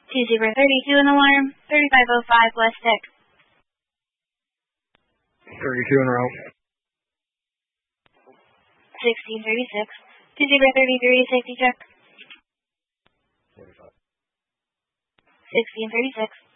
2032 an alarm, 3505 West Tech. 32 in a row. 1636. 2033 safety check. 45. 1636.